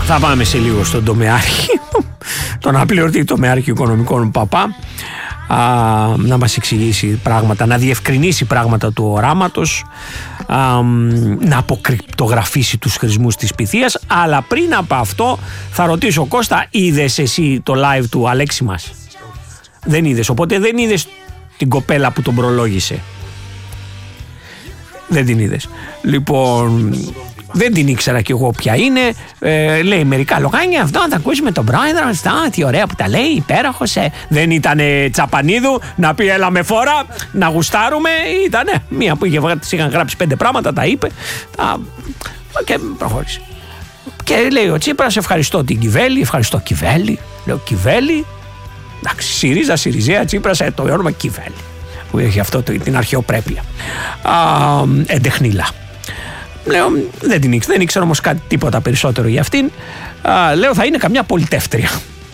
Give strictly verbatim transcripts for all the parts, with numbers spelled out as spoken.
Θα πάμε σε λίγο στον τομεάρχη, τον απληρωτή τομεάρχη οικονομικών Παπά, α, να μας εξηγήσει πράγματα, να διευκρινίσει πράγματα του οράματος, α, να αποκρυπτογραφήσει τους χρησμούς της Πυθίας. Αλλά πριν από αυτό θα ρωτήσω, Κώστα, είδες εσύ το live του Αλέξη μας? Δεν είδες, οπότε δεν είδες την κοπέλα που τον προλόγησε. Δεν την είδες. Λοιπόν, δεν την ήξερα κι εγώ ποια είναι. Ε, λέει μερικά λογάνια, αυτό θα ακούσουμε τον πρόεδρο. Αυτό, τι ωραία που τα λέει, υπέροχος. Ε. Δεν ήταν Τσαπανίδου να πει έλα με φόρα, να γουστάρουμε. Ήτανε μία που είχε, της είχαν γράψει πέντε πράγματα, τα είπε. Τα... Και προχώρησε. Και λέει ο Τσίπρας, ευχαριστώ την Κιβέλη, ευχαριστώ Κιβέλη. Λέω Κιβέλη. Εντάξει, ΣΥΡΙΖΑ, ΣΥΡΙΖΑ, Τσίπρας, το όνομα Κιβέλη. Που έχει αυτό την αρχαιοπρέπεια. Α, εντεχνίλα. Λέω, δεν την ήξερα, δεν ήξερα όμως κάτι τίποτα περισσότερο για αυτήν. Α, λέω, θα είναι καμιά πολιτεύτρια.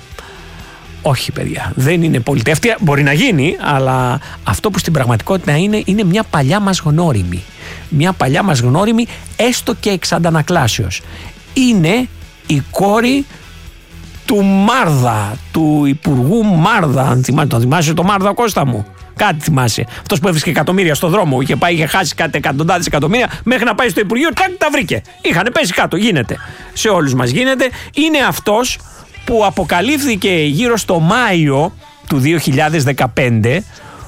Όχι, παιδιά, δεν είναι πολιτεύτρια. Μπορεί να γίνει, αλλά αυτό που στην πραγματικότητα είναι, είναι μια παλιά μας γνώριμη. Μια παλιά μας γνώριμη, έστω και εξ αντανακλάσεως. Είναι η κόρη του Μάρδα, του Υπουργού Μάρδα. Αν θυμάσαι, τον θυμάσαι το Μάρδα, Κώστα μου? Κάτι θυμάσαι. Αυτός που έβρισκε εκατομμύρια στο δρόμο. Είχε πάει, είχε χάσει κάτι εκατοντάδες εκατομμύρια μέχρι να πάει στο Υπουργείο. Κάτι τα βρήκε. Είχανε πέσει κάτω. Γίνεται. Σε όλους μας γίνεται. Είναι αυτός που αποκαλύφθηκε γύρω στο Μάιο του δύο χιλιάδες δεκαπέντε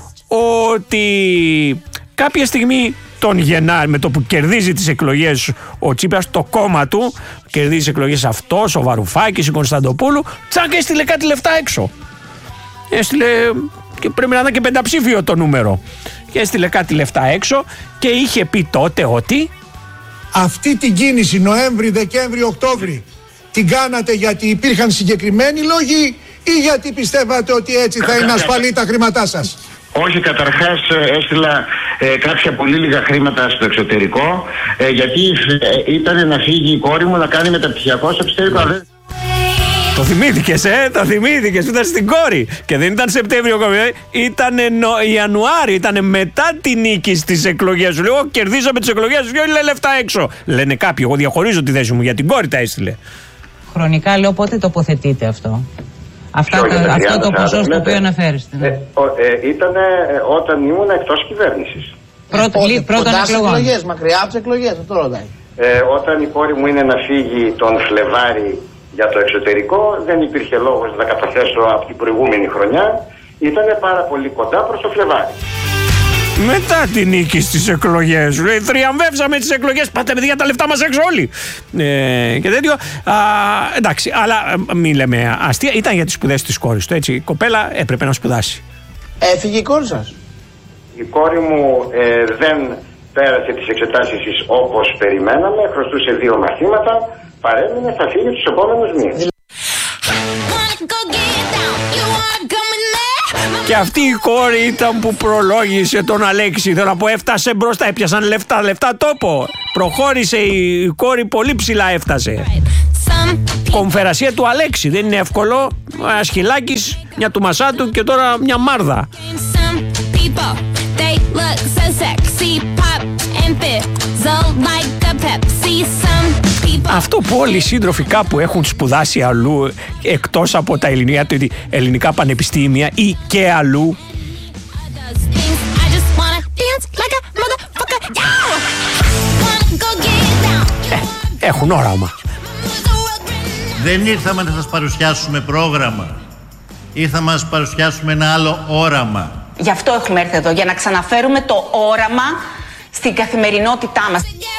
ότι κάποια στιγμή τον Γενάρη, με το που κερδίζει τις εκλογές ο Τσίπρας, το κόμμα του, κερδίζει τις εκλογές αυτός, ο Βαρουφάκης, η Κωνσταντοπούλου, τσακ, έστειλε κάτι λεφτά έξω. Έστειλε. Και πρέπει να ήταν και πενταψήφιο το νούμερο. Και έστειλε κάτι λεφτά έξω και είχε πει τότε ότι αυτή την κίνηση Νοέμβρη, Δεκέμβρη, Οκτώβρη την κάνατε γιατί υπήρχαν συγκεκριμένοι λόγοι ή γιατί πιστεύατε ότι έτσι θα είναι ασφαλή τα χρήματά σας? Όχι, καταρχάς έστειλα ε, κάποια πολύ λίγα χρήματα στο εξωτερικό ε, γιατί ε, ήταν να φύγει η κόρη μου να κάνει μεταπτυχιακό στο εξωτερικό. Το θυμήθηκες, ε, το θυμήθηκες, ήταν στην κόρη. Και δεν ήταν Σεπτέμβριο, ήταν Ιανουάριο, ήταν μετά τη νίκη στις εκλογές. Σου λέω, κερδίσαμε τις εκλογές, σου λέει λεφτά έξω. Λένε κάποιοι, εγώ διαχωρίζω τη θέση μου, για την κόρη τα έστειλε. Χρονικά λέω πότε τοποθετείτε αυτό? Αυτά, το, αυτό το ποσό στο οποίο αναφέρεστε. Ναι. Ε, ε, ήταν όταν ήμουν εκτός κυβέρνησης. Πρώτον εκλογές, μακριά από τις εκλογές, αυτό ρωτάει. Ε, όταν η κόρη μου είναι να φύγει τον Φλεβάρι για το εξωτερικό, δεν υπήρχε λόγος να καταθέσω από την προηγούμενη χρονιά. Ήτανε πάρα πολύ κοντά προς το Φλεβάρι. Μετά τη νίκη στις εκλογές, λέει, θριαμβεύσαμε τις εκλογές, πάτε παιδιά τα λεφτά μας έξω όλοι. Ε, και τέτοιο. Α, εντάξει, αλλά μην λέμε αστεία, ήταν για τις σπουδές της κόρης του, έτσι. Η κοπέλα έπρεπε να σπουδάσει. Έφυγε η κόρη σας? Η κόρη μου ε, δεν πέρασε τις εξετάσεις της όπως περιμέναμε, χρωστούσε δύο μαθήματα. Παρέμεινε, θα φύγει τους επόμενους μήνες. Και αυτή η κόρη ήταν που προλόγησε τον Αλέξη. Θέλω να πω, έφτασε μπροστά, έπιασαν λεφτά, λεφτά τόπο. Προχώρησε η κόρη, πολύ ψηλά έφτασε. Κομφερασία του Αλέξη, δεν είναι εύκολο. Ασχυλάκης, μια του Μασάτου και τώρα μια Μάρδα. Αυτό που όλοι οι σύντροφοι κάπου έχουν σπουδάσει αλλού εκτός από τα ελληνικά, ελληνικά πανεπιστήμια ή και αλλού, ε, έχουν όραμα. Δεν ήρθαμε να σας παρουσιάσουμε πρόγραμμα, ήρθαμε να σας παρουσιάσουμε ένα άλλο όραμα. Γι' αυτό έχουμε έρθει εδώ, για να ξαναφέρουμε το όραμα στην καθημερινότητά μας.